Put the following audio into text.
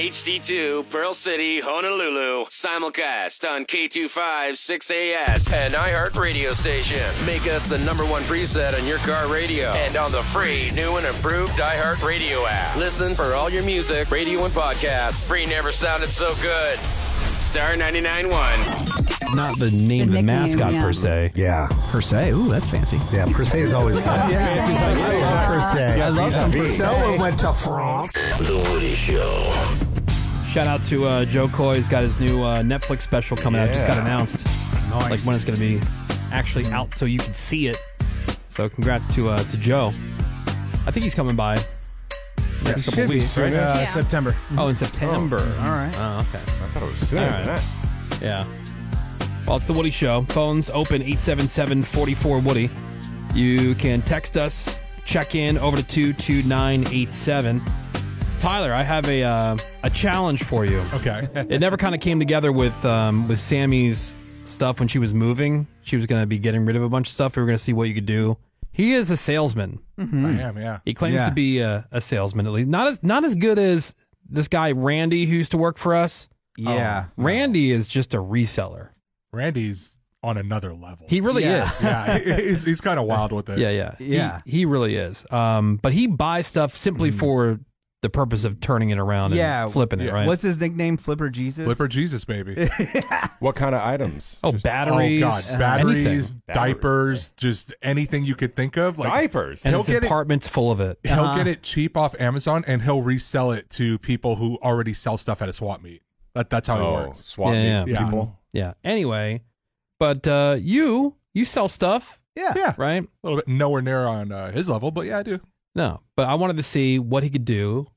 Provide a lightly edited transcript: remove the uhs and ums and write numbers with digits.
HD2, Pearl City, Honolulu. Simulcast on K25 6AS. An iHeart radio station. Make us the #1 preset on your car radio. And on the free, new and improved iHeart radio app. Listen for all your music, radio, and podcasts. Free never sounded so good. Star 99.1. Not the name of the mascot per se. Yeah. Per se? Ooh, that's fancy. Yeah, per se is always good. Per se. I love some per se. So it went to France. The Woody Show. Shout out to Joe Coy. He's got his new Netflix special coming out. Just got announced. Nice. Like when it's going to be actually out so you can see it. So congrats to Joe. I think he's coming by next couple weeks, right? September. Oh, in September. all right. Oh, okay. I thought it was sooner than that. Yeah. Well, it's the Woody Show. Phones open 877-44-WOODY. You can text us, check in over to 22987. Tyler, I have a challenge for you. Okay. It never kind of came together with Sammy's stuff when she was moving. She was going to be getting rid of a bunch of stuff. We were going to see what you could do. He is a salesman. I am, yeah. He claims to be a salesman, at least. Not as good as this guy, Randy, who used to work for us. Yeah. Randy is just a reseller. Randy's on another level. He really is. Yeah, he's kind of wild with it. Yeah. He really is. But he buys stuff simply for the purpose of turning it around and flipping it, right? What's his nickname? Flipper Jesus? Flipper Jesus, baby. What kind of items? Oh, batteries. Oh, God. Batteries, anything. diapers, just anything you could think of. Like, Diapers. And he'll his get apartment's full of it. He'll get it cheap off Amazon, and he'll resell it to people who already sell stuff at a swap meet. That's how it works. Swap meet people. Yeah. Anyway, but you sell stuff. Yeah. Right? A little bit nowhere near on his level, but yeah, I do. No, but I wanted to see what he could do